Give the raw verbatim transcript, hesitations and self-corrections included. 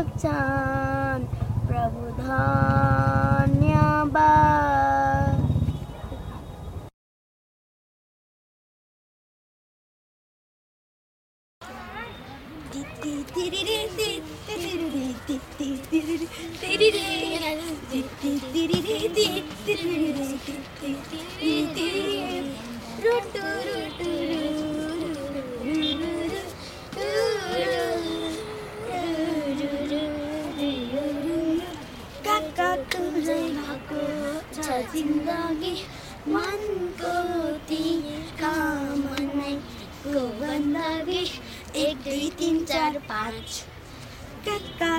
बग्छन् प्रभु धन्यवाद। जिन्दगी मनको कामनाको गन्दगी एक दुई तिन चार पाँच काका